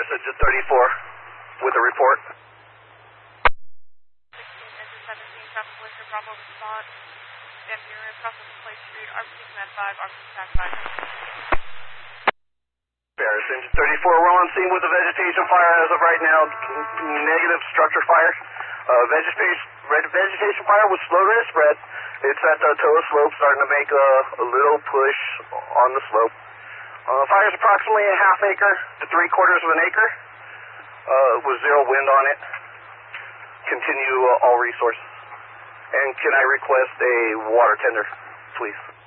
Engine 34 with a report. 16, Engine 17, traffic collision, Bravo response. Ambulance, crossing Place Street, RPC Command 5, RPC Tac 5. Paris, Engine 34, we're on scene with a vegetation fire as of right now. Negative structure fire. Vegetation fire was slow to spread. It's at the toe of slope, starting to make a little push on the slope. Fire is approximately a half acre to 3/4 of an acre with zero wind on it. Continue all resources. And can I request a water tender, please?